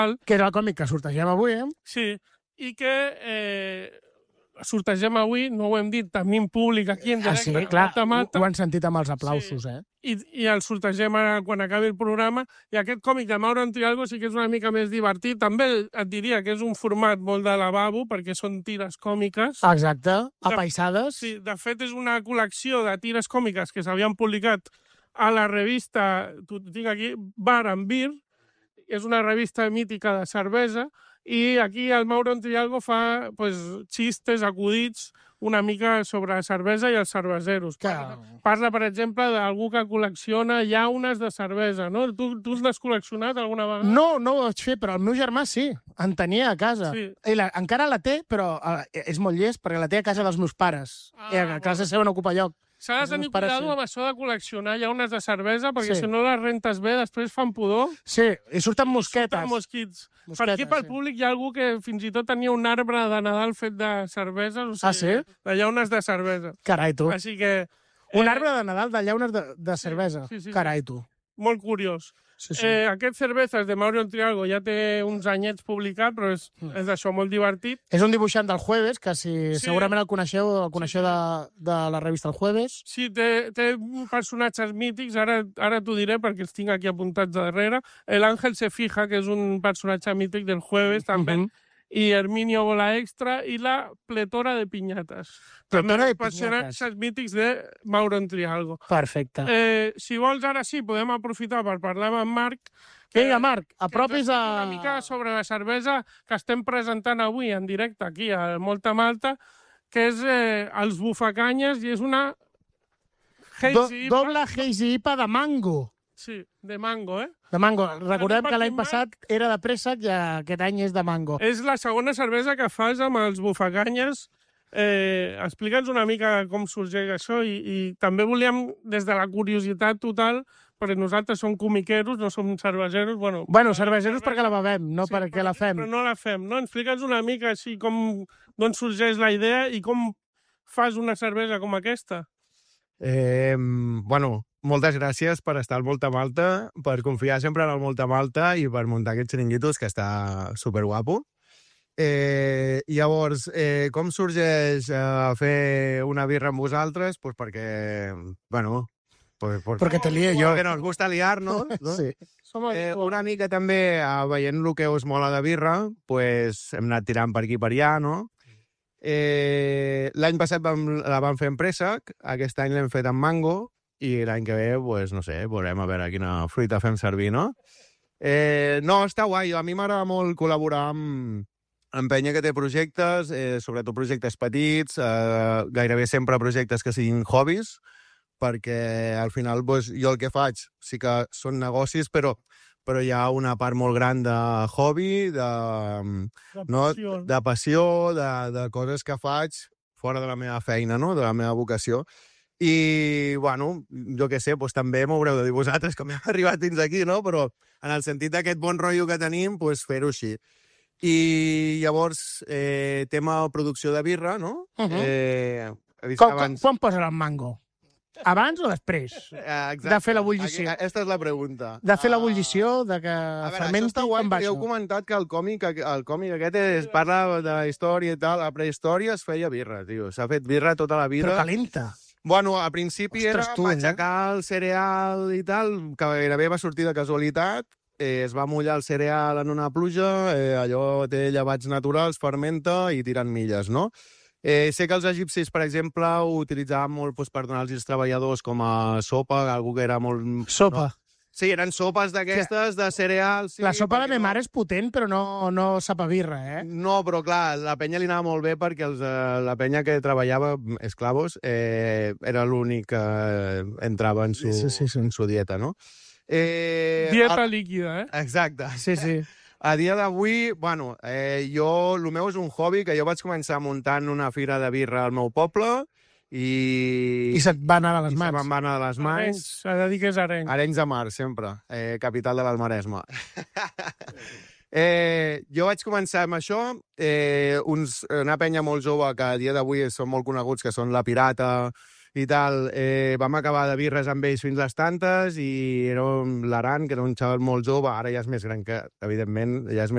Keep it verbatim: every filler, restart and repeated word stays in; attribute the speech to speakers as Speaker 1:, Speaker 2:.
Speaker 1: Que era el còmic que sortegem avui, eh?
Speaker 2: Sí, i que eh, sortegem avui, no ho hem dit, tenim públic aquí en
Speaker 1: Ah,
Speaker 2: directe.
Speaker 1: sí, clar,
Speaker 2: Malta, Malta,
Speaker 1: ho han sentit amb els aplausos,
Speaker 2: Sí.
Speaker 1: eh?
Speaker 2: i, i el sortegem ara quan acabi el programa. I aquest còmic de Mauro Entrialgo sí que és una mica més divertit. També et diria que és un format molt de lavabo, perquè són tires còmiques.
Speaker 1: Exacte, apaisades.
Speaker 2: Sí, de fet és una col·lecció de tires còmiques que s'havien publicat a la revista, t'ho tinc aquí, Bar and Beer, és una revista mítica de cervesa, i aquí el Mauro Entrialgo fa pues, xistes, acudits, una mica sobre la cervesa i els cerveseros.
Speaker 1: Que...
Speaker 2: Parla, parla, per exemple, d'algú que col·lecciona llaunes de cervesa, no? Tu, tu n'has col·leccionat alguna vegada?
Speaker 1: No, no ho vaig fer, però el meu germà sí, en tenia a casa.
Speaker 2: Sí.
Speaker 1: I la, encara la té, però eh, és molt llest, perquè la té a casa dels meus pares.
Speaker 2: Ah,
Speaker 1: I a casa seva no ocupa lloc.
Speaker 2: S'ha de
Speaker 1: Els
Speaker 2: tenir
Speaker 1: meus pares,
Speaker 2: cuidado
Speaker 1: sí.
Speaker 2: amb això de col·leccionar llaunes de cervesa, perquè
Speaker 1: Sí.
Speaker 2: si no les rentes bé, després fan pudor.
Speaker 1: Sí, i surten mosquetes.
Speaker 2: Surten mosquits.
Speaker 1: Mosquetes,
Speaker 2: Per aquí, pel
Speaker 1: sí.
Speaker 2: públic, hi ha algú que fins i tot tenia un arbre de Nadal fet de cervesa, o sigui,
Speaker 1: Ah, sí?
Speaker 2: de llaunes de cervesa.
Speaker 1: Carai, tu.
Speaker 2: Així que...
Speaker 1: Un
Speaker 2: eh,
Speaker 1: arbre de Nadal de llaunes de, de cervesa.
Speaker 2: sí, sí, sí.
Speaker 1: Carai, tu.
Speaker 2: Molt curiós.
Speaker 1: Sí, sí.
Speaker 2: Eh, aquest Cervezas de Mauro Entrialgo ja té uns anyets publicat, però és, és d'això molt divertit.
Speaker 1: És un dibuixant del Jueves, que si
Speaker 2: Sí.
Speaker 1: segurament el coneixeu, el coneixeu de, de la revista El Jueves.
Speaker 2: Sí, té, té personatges mítics, ara, ara t'ho diré perquè els tinc aquí apuntats darrere. El Ángel se fija, que és un personatge mític del Jueves, també.
Speaker 1: Mhm.
Speaker 2: I Herminio Bola Extra i la pletora de piñates.
Speaker 1: Pletora de
Speaker 2: Personatges mítics de Mauro Entrialgo.
Speaker 1: Perfecte.
Speaker 2: Eh, si vols, ara sí, podem aprofitar per parlar amb en Marc.
Speaker 1: Vinga, Marc,
Speaker 2: que ens
Speaker 1: apropis a...
Speaker 2: expliqui una mica sobre la cervesa que estem presentant avui en directe aquí a Molta Malta, que és eh, els bufacanyes i és una
Speaker 1: Do,
Speaker 2: Hazy I P A.
Speaker 1: doble Hazy I P A de mango.
Speaker 2: Sí, de mango, eh?
Speaker 1: De mango. Recordem
Speaker 2: També
Speaker 1: que l'any
Speaker 2: perquè
Speaker 1: passat era de préssec i aquest any és de mango.
Speaker 2: És la segona cervesa que fas amb els bufacanyes. Eh, Explica'ns una mica com sorgeix això i, i també volíem, des de la curiositat total, perquè nosaltres som comiqueros, no som cerveseros. Bueno,
Speaker 1: Bueno, cerveseros perquè la bevem, no
Speaker 2: sí,
Speaker 1: perquè la fem.
Speaker 2: Però no la fem, no? Explica'ns una mica així com d'on sorgeix la idea i com fas una cervesa com aquesta.
Speaker 3: Eh, bueno, moltes gràcies per estar al Molta Malta, per confiar sempre en el Molta Malta i per muntar aquests xiringuitos, que està superguapo. Eh, llavors, eh, com sorgeix eh, fer una birra amb vosaltres? Pues perquè, bueno... Pues, pues,
Speaker 1: Perquè te lié jo.
Speaker 3: Perquè nos gusta liar-nos, no?
Speaker 1: Sí.
Speaker 2: Som els...
Speaker 3: Eh, una mica també, eh, veient el que us mola de birra, pues, hem anat tirant per aquí per allà, no? Eh, L'any passat vam, la vam fer en préssec, aquest any l'hem fet en mango, i l'any que ve, pues, no sé, veurem a veure quina fruita fem servir, no? Eh, no, està guai. A mi m'agrada molt col·laborar amb, amb penya que té projectes, eh, sobretot projectes petits, eh, gairebé sempre projectes que siguin hobbies, perquè al final pues, jo el que faig sí que són negocis, però, però hi ha una part molt gran de hobby, de,
Speaker 2: De
Speaker 3: no,
Speaker 2: passió.
Speaker 3: de passió, de, de coses que faig fora de la meva feina, no? De la meva vocació. I, bueno, jo què sé, doncs també m'haureu de dir vosaltres com hem arribat fins aquí, no? Però en el sentit d'aquest bon rotllo que tenim, doncs fer-ho així. I llavors, eh, tema producció de birra, no?
Speaker 1: Uh -huh.
Speaker 3: eh, he vist
Speaker 1: Com,
Speaker 3: que abans...
Speaker 1: Quan posen el mango? Abans o després?
Speaker 3: Eh, exacte.
Speaker 1: De fer l'ebullició.
Speaker 3: Aquesta és la pregunta.
Speaker 1: De fer
Speaker 3: Ah,
Speaker 1: l'ebullició, de que
Speaker 3: A veure, això
Speaker 1: fermenti
Speaker 3: està guai,
Speaker 1: com
Speaker 3: perquè
Speaker 1: baixo.
Speaker 3: heu comentat que el còmic, el còmic aquest es parla de la història i tal. A prehistòria es feia birra, tio. S'ha fet birra tota la vida.
Speaker 1: Però calenta.
Speaker 3: Bueno, al principi
Speaker 1: Ostres,
Speaker 3: era
Speaker 1: tu, eh?
Speaker 3: matxacar el cereal i tal, que gairebé va sortir de casualitat. Eh, es va mullar el cereal en una pluja, eh, allò té llevats naturals, fermenta i tiren milles, no? Eh, sé que els egipcis, per exemple, ho utilitzaven molt doncs, per donar als treballadors com a sopa, algú que era molt...
Speaker 1: Sopa.
Speaker 3: No? Sí, eren sopes d'aquestes de cereals. Sí,
Speaker 1: La sopa de
Speaker 3: perquè
Speaker 1: ma
Speaker 3: no-
Speaker 1: mare és potent, però no, no sap a birra, eh?
Speaker 3: No, però clar, la penya li anava molt bé perquè els, eh, la penya que treballava, esclavos, eh, era l'únic que eh, entrava en su,
Speaker 1: Sí, sí, sí.
Speaker 3: en su dieta, no? Eh,
Speaker 2: Dieta
Speaker 3: a,
Speaker 2: líquida, eh?
Speaker 3: exacte.
Speaker 1: Sí, sí.
Speaker 3: A dia d'avui, bueno, eh, jo, el meu és un hobby que jo vaig començar muntant una fira de birra al meu poble i...
Speaker 1: I se't va anar a les
Speaker 3: i se
Speaker 1: mans.
Speaker 3: me'n va anar de les mans.
Speaker 2: Arenys, s'ha de dir que és Arenys.
Speaker 3: Arenys de Mar, sempre. Eh, capital de l'Almaresme. eh, jo vaig començar amb això. Eh, uns, una penya molt jove que a dia d'avui són molt coneguts, que són La Pirata i tal. Eh, vam acabar de birres amb ells fins les tantes i era l'Aran, que era un xaval molt jove, ara ja és més gran que, evidentment, ja és més